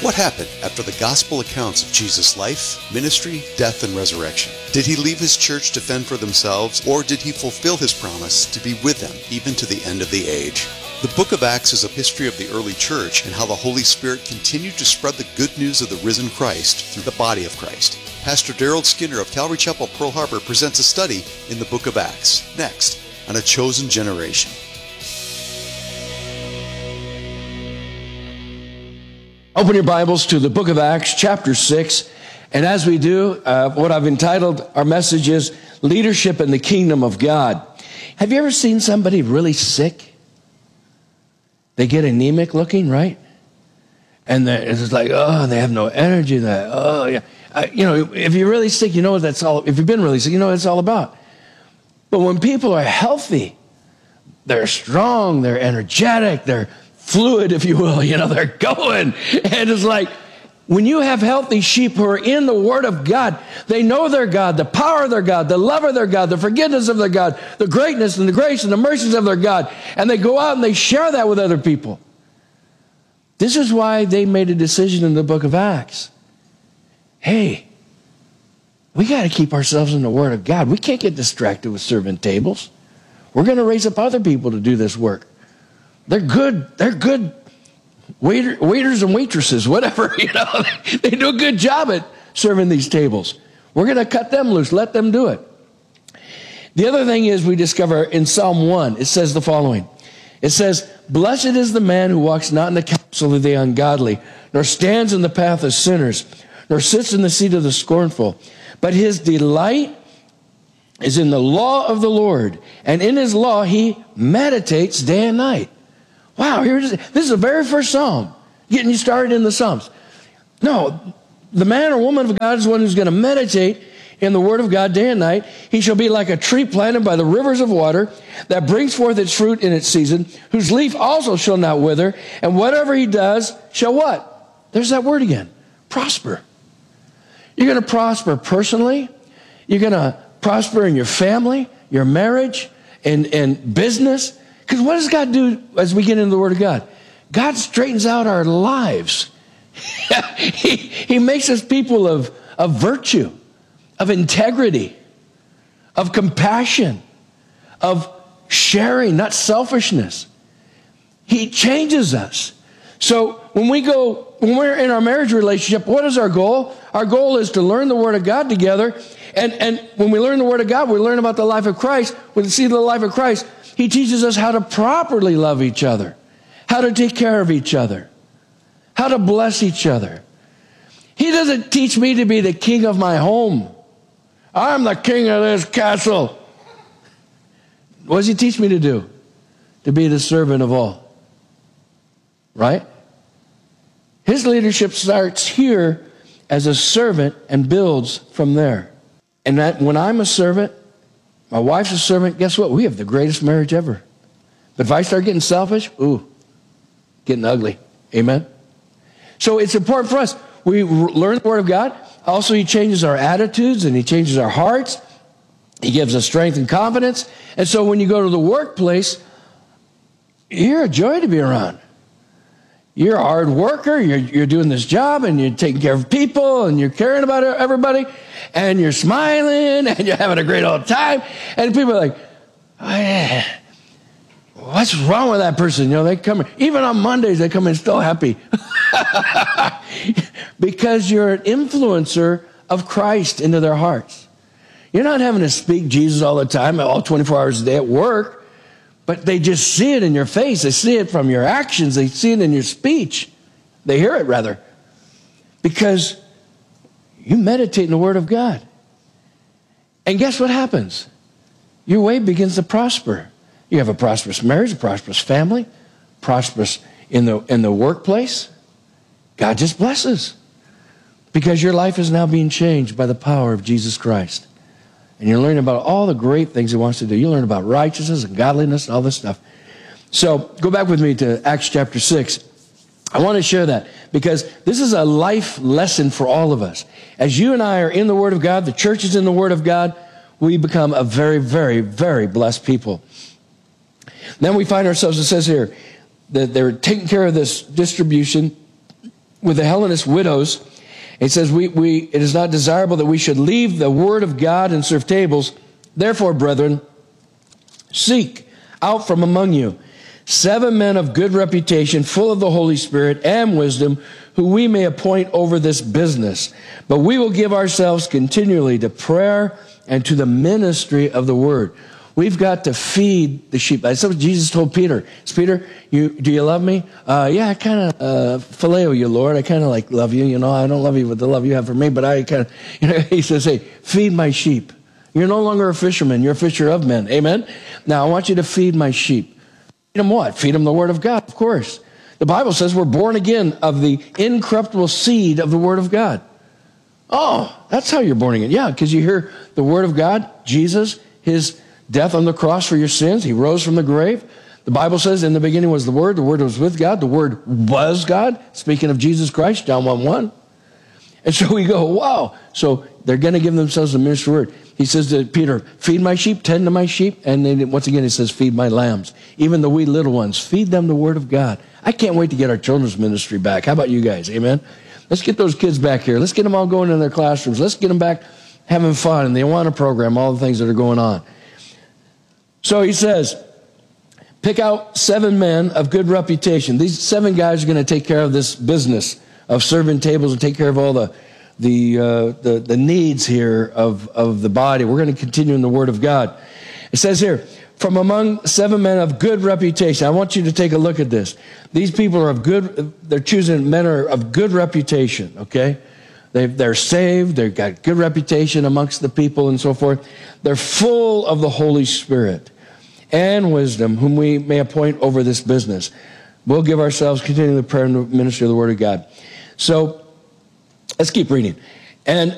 What happened after the gospel accounts of Jesus' life, ministry, death, and resurrection? Did he leave his church to fend for themselves, or did he fulfill his promise to be with them even to the end of the age? The book of Acts is a history of the early church and how the Holy Spirit continued to spread the good news of the risen Christ through the body of Christ. Pastor Daryl Skinner of Calvary Chapel, Pearl Harbor presents a study in the book of Acts, next on A Chosen Generation. Open your Bibles to the book of Acts, chapter 6. And as we do, what I've entitled our message is Leadership in the Kingdom of God. Have you ever seen somebody really sick? They get anemic looking, right? And it's like, oh, they have no energy. Oh, yeah. If you're really sick, you know what that's all. If you've been really sick, you know what it's all about. But when people are healthy, they're strong, they're energetic, they're fluid, if you will, they're going. And it's like, when you have healthy sheep who are in the Word of God, they know their God, the power of their God, the love of their God, the forgiveness of their God, the greatness and the grace and the mercies of their God. And they go out and they share that with other people. This is why they made a decision in the book of Acts. Hey, we got to keep ourselves in the Word of God. We can't get distracted with serving tables. We're going to raise up other people to do this work. They're good waiters and waitresses, whatever, They do a good job at serving these tables. We're going to cut them loose, let them do it. The other thing is we discover in Psalm 1, it says the following. It says, "Blessed is the man who walks not in the counsel of the ungodly, nor stands in the path of sinners, nor sits in the seat of the scornful. But his delight is in the law of the Lord, and in his law he meditates day and night." Wow, this is the very first psalm, getting you started in the Psalms. No, the man or woman of God is one who's going to meditate in the Word of God day and night. He shall be like a tree planted by the rivers of water that brings forth its fruit in its season, whose leaf also shall not wither, and whatever he does shall what? There's that word again, prosper. You're going to prosper personally. You're going to prosper in your family, your marriage, and business. Because what does God do as we get into the Word of God? God straightens out our lives. He makes us people of virtue, of integrity, of compassion, of sharing, not selfishness. He changes us. So when we're in our marriage relationship, what is our goal? Our goal is to learn the Word of God together. And when we learn the Word of God, we learn about the life of Christ. When we see the life of Christ, He teaches us how to properly love each other, how to take care of each other, how to bless each other. He doesn't teach me to be the king of my home. I'm the king of this castle. What does he teach me to do? To be the servant of all. Right? His leadership starts here as a servant and builds from there. And that when I'm a servant, my wife's a servant, guess what? We have the greatest marriage ever. But if I start getting selfish, getting ugly. Amen? So it's important for us. We learn the Word of God. Also, He changes our attitudes and He changes our hearts. He gives us strength and confidence. And so when you go to the workplace, you're a joy to be around. You're a hard worker. You're doing this job and you're taking care of people and you're caring about everybody and you're smiling and you're having a great old time. And people are like, what's wrong with that person? They come in, even on Mondays, they come in still happy. Because you're an influencer of Christ into their hearts. You're not having to speak Jesus all the time, all 24 hours a day at work. But they just see it in your face. They see it from your actions. They see it in your speech. They hear it, rather. Because you meditate in the Word of God. And guess what happens? Your way begins to prosper. You have a prosperous marriage, a prosperous family, prosperous in the workplace. God just blesses. Because your life is now being changed by the power of Jesus Christ. And you're learning about all the great things He wants to do. You learn about righteousness and godliness and all this stuff. So go back with me to Acts chapter 6. I want to share that because this is a life lesson for all of us. As you and I are in the Word of God, the church is in the Word of God, we become a very, very, very blessed people. Then we find ourselves, it says here, that they're taking care of this distribution with the Hellenist widows. It says, it is not desirable that we should leave the word of God and serve tables. Therefore, brethren, seek out from among you 7 men of good reputation, full of the Holy Spirit and wisdom, who we may appoint over this business. But we will give ourselves continually to prayer and to the ministry of the word. We've got to feed the sheep. That's what Jesus told Peter. Peter, do you love me? Yeah, I kind of phileo you, Lord. I kind of love you. I don't love you with the love you have for me, but I kind of, he says, hey, feed my sheep. You're no longer a fisherman. You're a fisher of men. Amen? Now, I want you to feed my sheep. Feed them what? Feed them the word of God, of course. The Bible says we're born again of the incorruptible seed of the word of God. Oh, that's how you're born again. Yeah, because you hear the word of God, Jesus, his death on the cross for your sins. He rose from the grave. The Bible says in the beginning was the Word was with God, the Word was God. Speaking of Jesus Christ, John 1:1. And so we go, wow. So they're going to give themselves the ministry word. He says to Peter, feed my sheep, tend to my sheep. And then once again he says, feed my lambs. Even the wee little ones, feed them the Word of God. I can't wait to get our children's ministry back. How about you guys? Amen? Let's get those kids back here. Let's get them all going in their classrooms. Let's get them back having fun in the Awana program, all the things that are going on. So he says, pick out 7 men of good reputation. These 7 guys are going to take care of this business of serving tables and take care of all the needs here of the body. We're going to continue in the Word of God. It says here, from among 7 men of good reputation. I want you to take a look at this. These people are of good, they're choosing men are of good reputation, okay? They're saved, they've got good reputation amongst the people and so forth. They're full of the Holy Spirit and wisdom, whom we may appoint over this business. We'll give ourselves continually prayer and ministry of the Word of God. So let's keep reading. And